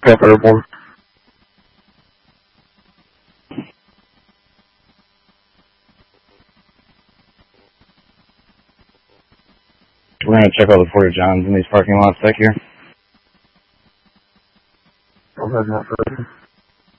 Pepper Airborne. We're going to check all the Fort Johns in these parking lots back here. I'm heading out first.